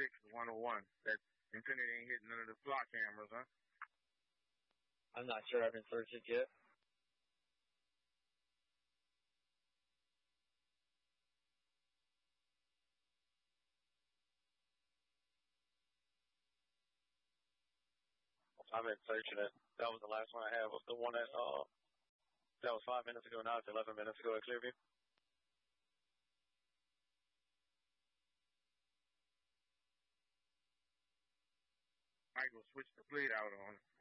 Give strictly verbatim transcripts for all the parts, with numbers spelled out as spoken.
six to one oh one. That Infinity ain't hitting none of the flock cameras, huh? I'm not sure. I haven't searched it yet. I've been searching it. That was the last one I had. Was the one that uh that was five minutes ago. Now it's eleven minutes ago at Clearview. Michael switched the plate out on it.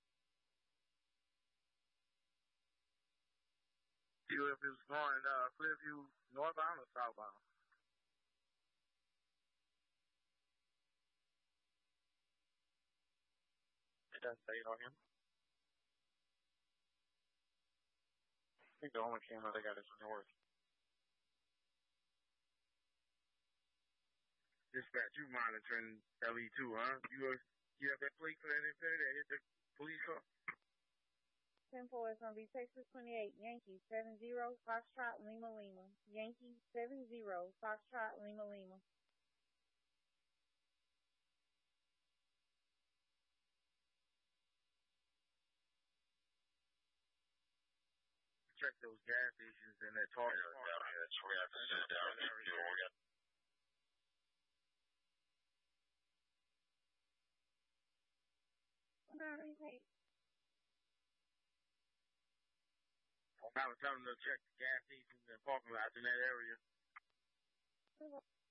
See if it's going uh, Clearview northbound or southbound. It doesn't say it on him. I think the only camera they got is north. Dispatch, you monitoring L E two, huh? You uh, you have that plate for that Infinity that hit the police car? ten four is going to be Texas twenty-eight, Yankee seven zero, Foxtrot, Lima, Lima. Yankee seven zero, Foxtrot, Lima, Lima. Check those gas stations and that talk. Yeah, yeah, that's where we have to sit down and do what we got. Okay. I was telling them to check the gas stations and parking lots in that area.